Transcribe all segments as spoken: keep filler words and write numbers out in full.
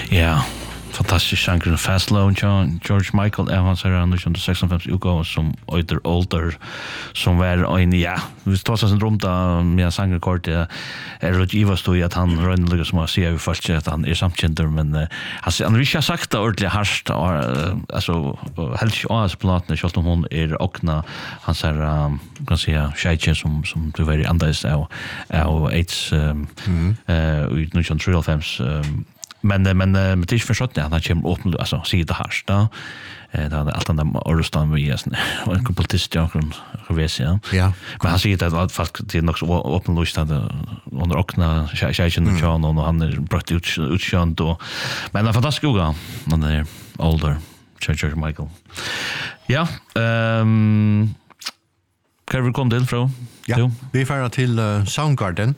Ja, fantastisk sanger Fast Lane, George Michael Evans her han nitton seksogfemti utgåva som Oiter Older som var en, ja, vi tar seg en drømta med sanger kort, er rådgiva stod i at han røyner som har sier vi først at han er samkjenter, men uh, han har ikke sagt det ordentlig harsht, uh, altså, helst ikke av platene, selv om hun er åkna, han ser, um, kan si, tjejen som, som du var i andas av, av AIDS um, mm. uh, i nitton trettiofem, um, Men men men det är för sånt att han kommer öppna alltså se det här då. Eh det hade allt andra ordstan vi är och en kompletist jag kan revisa. Ja. Ja. Men han säger att fast det nog så öppna lust hade under ökna tjejen och John och han är brött ut utschön då. Men en fantastisk gång den där Older George Michael. Ja, ehm kan vi komma till från? Ja, vi färdar till uh, Soundgarden.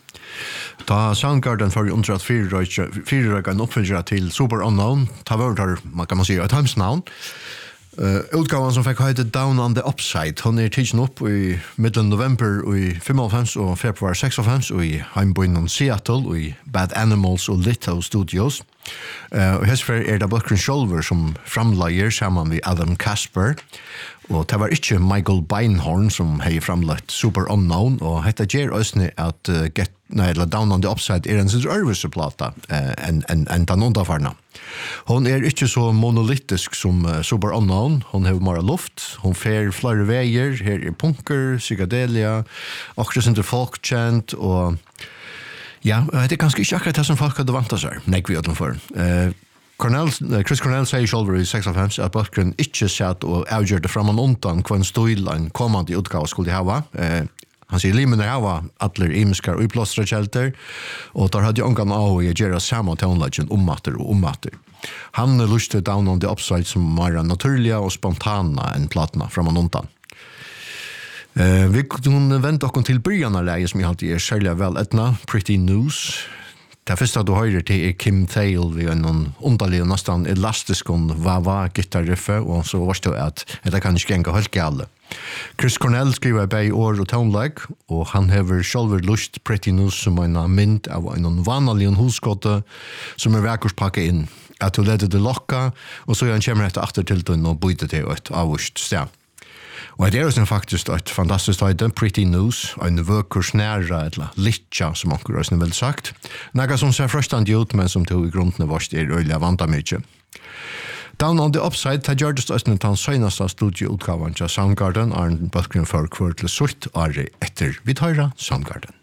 Da Soundgarden for under at fire røyga en oppfyllere til Super Unknown, ta vart her, man kan man si, et heimsnavn. Uh, utgaven som fikk høyde Down on the Upside, hun er tidsen opp i middelen november i femoghalvfems og februar seksoghalvfems og i heimbøynen Seattle og i Bad Animals og Litho Studios. Uh, og hesfer er det Bøkren Sjolver som framleier sammen med Adam Kasper. Og det var ikke Michael Beinhorn som hei framlagt Super Unknown, og hette gjør også at uh, get, nei, eller Down on the Upside er en sin øvelseplata uh, enn en, en den underfarna. Hon er ikke så monolittisk som uh, Super Unknown, hon har mer luft, hon fer flere veier, her er punker, psychedelia, akkurat sin til folkchant, og ja, det er ganske ikke akkurat det som folk hadde vant seg, nek vi hadde for. Uh, Cornell, Chris Cornell sier selv i seksoghalvfems at Bøkren ikke satt og avgjørte framan undan hva en støyla en kommande utgave skulle hava. Eh, han sier limen er hava atler imiskar og uplåstra kjelter, og der hadde ungan av å gjøre samme tonelagen ommatter og ommatter. Han lustet Down on the Upside som var naturliga og spontana enn platna framan undan. Eh, vi kunne vente oss til början av läge som jeg alltid er særlig vel etna, Pretty News. Det første du hører til er Kim Thale ved en underlig og nesten elastisk va-va-gitarriffe, og så var det at det kan ikke gjenge helt gale. Chris Cornell skriver bei år og tonelag, og han hever selv lust Pretty News som en mynd av en vanlig huskotte som er verkurspakket inn. At du leder det lokka, og så han kommer etter atter til den og byter til et avvurst sted. Og det er også faktisk et fantastisk høyde, Pretty News, en vøkurs næra, eller litja, som onker også vel sagt. Nega som ser frøstand ut, men som tog i grunden vårt er øyla vanta mykje. Down on the Upside, det gjør det også den søgneste studieutgaven til Soundgarden, er en bøtkring for kvart til sutt, er etter vi tar Soundgarden.